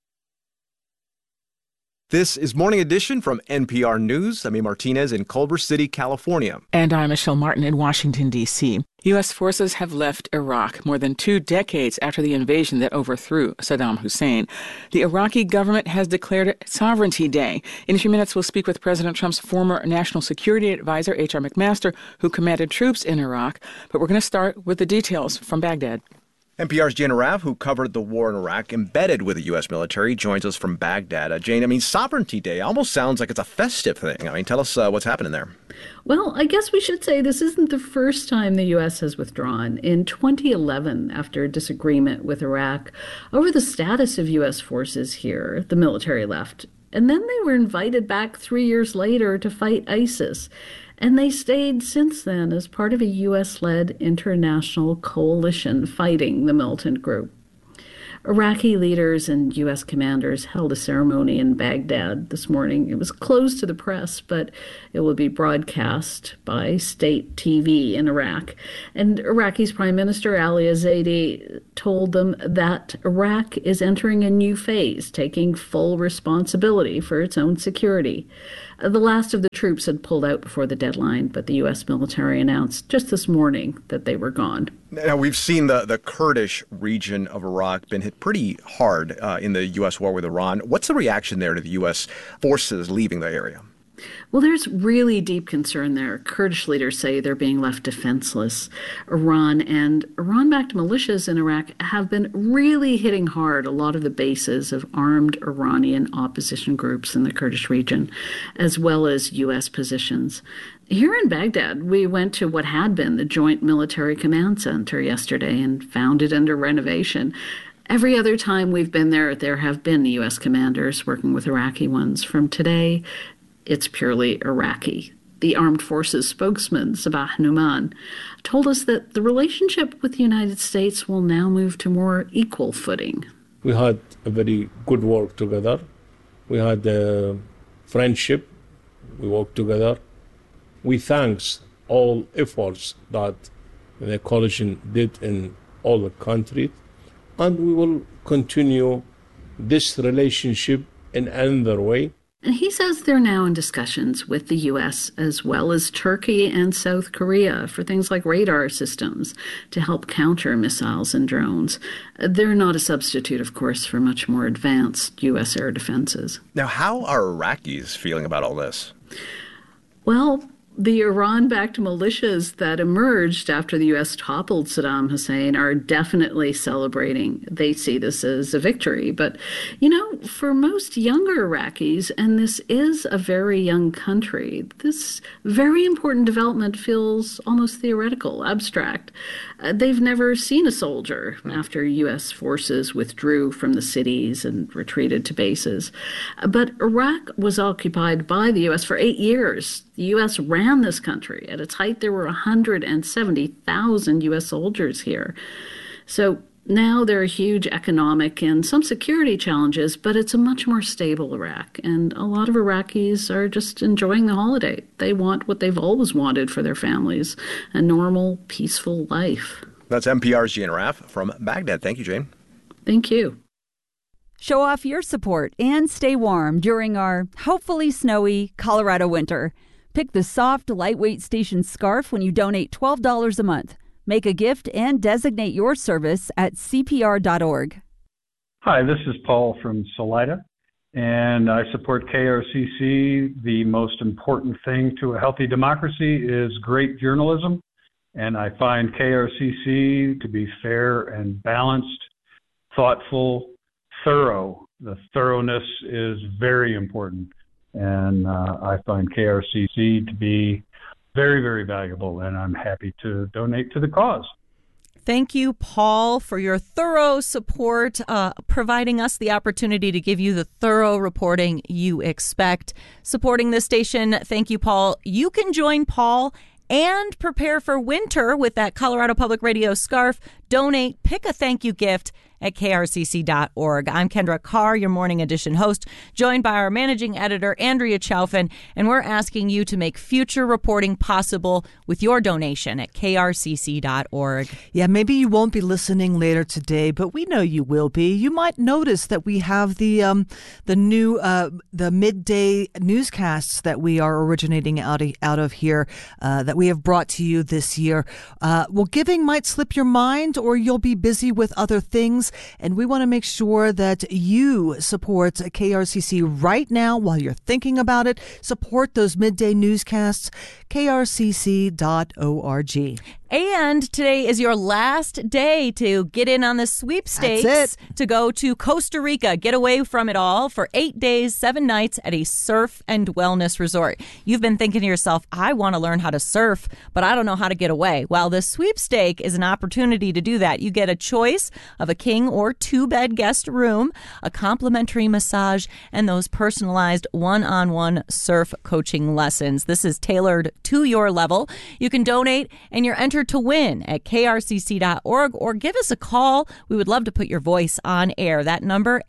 This is Morning Edition from NPR News. I'm A. Martinez in Culver City, California. And I'm Michelle Martin in Washington, D.C. U.S. forces have left Iraq more than 2 decades after the invasion that overthrew Saddam Hussein. The Iraqi government has declared Sovereignty Day. In a few minutes, we'll speak with President Trump's former National Security Advisor, H.R. McMaster, who commanded troops in Iraq. But we're going to start with the details from Baghdad. NPR's Jane Arraf, who covered the war in Iraq, embedded with the U.S. military, joins us from Baghdad. Jane, Sovereignty Day almost sounds like it's a festive thing. Tell us what's happening there. Well, I guess we should say this isn't the first time the U.S. has withdrawn. In 2011, after a disagreement with Iraq over the status of U.S. forces here, the military left. And then they were invited back 3 years later to fight ISIS. And they stayed since then as part of a U.S.-led international coalition fighting the militant group. Iraqi leaders and U.S. commanders held a ceremony in Baghdad this morning. It was closed to the press, but it will be broadcast by state TV in Iraq. And Iraqi's Prime Minister Ali Zaidi told them that Iraq is entering a new phase, taking full responsibility for its own security. The last of the troops had pulled out before the deadline, but the U.S. military announced just this morning that they were gone. Now, we've seen the Kurdish region of Iraq been hit pretty hard in the U.S. war with Iran. What's the reaction there to the U.S. forces leaving the area? Well, there's really deep concern there. Kurdish leaders say they're being left defenseless. Iran and Iran-backed militias in Iraq have been really hitting hard a lot of the bases of armed Iranian opposition groups in the Kurdish region, as well as U.S. positions. Here in Baghdad, we went to what had been the Joint Military Command Center yesterday and found it under renovation. Every other time we've been there, there have been U.S. commanders working with Iraqi ones. From today, it's purely Iraqi. The Armed Forces spokesman, Sabah Numan, told us that the relationship with the United States will now move to more equal footing. We had a very good work together. We had a friendship. We worked together. We thanks all efforts that the coalition did in all the countries, and we will continue this relationship in another way. And he says they're now in discussions with the U.S. as well as Turkey and South Korea for things like radar systems to help counter missiles and drones. They're not a substitute, of course, for much more advanced U.S. air defenses. Now, how are Iraqis feeling about all this? Well, the Iran-backed militias that emerged after the U.S. toppled Saddam Hussein are definitely celebrating. They see this as a victory. But, for most younger Iraqis, and this is a very young country, this very important development feels almost theoretical, abstract. They've never seen a soldier after U.S. forces withdrew from the cities and retreated to bases. But Iraq was occupied by the U.S. for 8 years. The U.S. ran this country. At its height, there were 170,000 U.S. soldiers here. So now there are huge economic and some security challenges, but it's a much more stable Iraq. And a lot of Iraqis are just enjoying the holiday. They want what they've always wanted for their families, a normal, peaceful life. That's NPR's Jane Arraf from Baghdad. Thank you, Jane. Thank you. Show off your support and stay warm during our hopefully snowy Colorado winter. Pick the soft, lightweight station scarf when you donate $12 a month. Make a gift and designate your service at CPR.org. Hi, this is Paul from Salida, and I support KRCC. The most important thing to a healthy democracy is great journalism, and I find KRCC to be fair and balanced, thoughtful, thorough. The thoroughness is very important. And I find KRCC to be very, very valuable, and I'm happy to donate to the cause. Thank you, Paul, for your thorough support, providing us the opportunity to give you the thorough reporting you expect. Supporting this station, thank you, Paul. You can join Paul and prepare for winter with that Colorado Public Radio scarf. Donate, pick a thank you gift at krcc.org. I'm Kendra Carr, your Morning Edition host, joined by our managing editor, Andrea Chaufin, and we're asking you to make future reporting possible with your donation at krcc.org. Yeah, maybe you won't be listening later today, but we know you will be. You might notice that we have the new the midday newscasts that we are originating out of here that we have brought to you this year. Well, giving might slip your mind, or you'll be busy with other things. cause, and we want to make sure that you support KRCC right now while you're thinking about it. Support those midday newscasts, krcc.org. And today is your last day to get in on the sweepstakes. That's it. To go to Costa Rica. Get away from it all for 8 days, 7 nights at a surf and wellness resort. You've been thinking to yourself, I want to learn how to surf, but I don't know how to get away. Well, the sweepstake is an opportunity to do that. You get a choice of a king or 2-bed guest room, a complimentary massage, and those personalized one-on-one surf coaching lessons. This is tailored to your level. You can donate, and you're entered to win at krcc.org, or give us a call. We would love to put your voice on air. That number,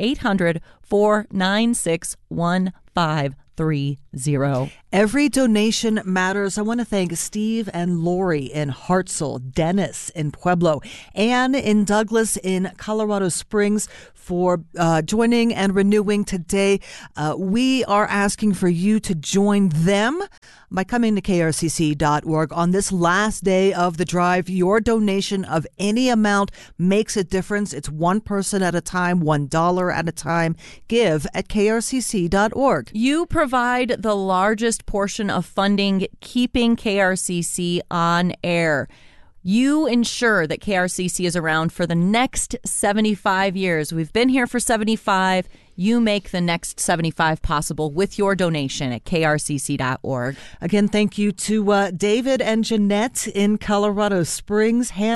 800-496-1530. Every donation matters. I want to thank Steve and Lori in Hartselle, Dennis in Pueblo, Anne in Douglas in Colorado Springs for joining and renewing today. We are asking for you to join them by coming to krcc.org on this last day of the drive. Your donation of any amount makes a difference. It's one person at a time, $1 at a time. Give at krcc.org. You provide the largest portion of funding keeping KRCC on air. You ensure that KRCC is around for the next 75 years. We've been here for 75. You make the next 75 possible with your donation at krcc.org. Again, thank you to David and Jeanette in Colorado Springs.